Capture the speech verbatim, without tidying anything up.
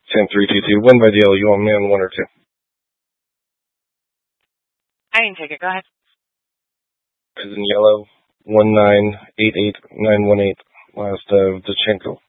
ten three two two. Win by D L. You want me on one or two? I didn't take it. Go ahead. Is in yellow. One nine eight eight nine one eight. Last of Dachenko.